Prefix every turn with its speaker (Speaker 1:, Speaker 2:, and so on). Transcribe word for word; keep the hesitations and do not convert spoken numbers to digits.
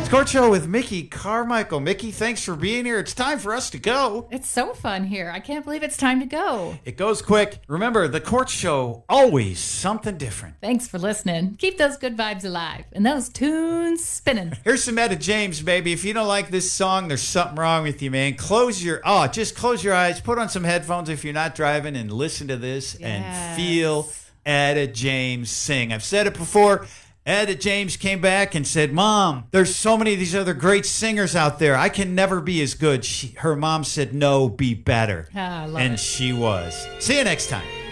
Speaker 1: Court Show with Mickey Carmichael. Mickey, thanks for being here. It's time for us to go.
Speaker 2: It's so fun here. I can't believe it's time to go.
Speaker 1: It goes quick. Remember, the Court Show, always something different.
Speaker 2: Thanks for listening. Keep those good vibes alive and those tunes spinning.
Speaker 1: Here's some Etta James, baby. If you don't like this song, there's something wrong with you, man. Close your, oh, just close your eyes. Put on some headphones if you're not driving and listen to this
Speaker 2: Yes.
Speaker 1: and feel Etta James sing. I've said it before. Etta James came back and said, Mom, there's so many of these other great singers out there. I can never be as good. She, her mom said, no, be better.
Speaker 2: Ah, I love
Speaker 1: and
Speaker 2: it.
Speaker 1: she was. See you next time.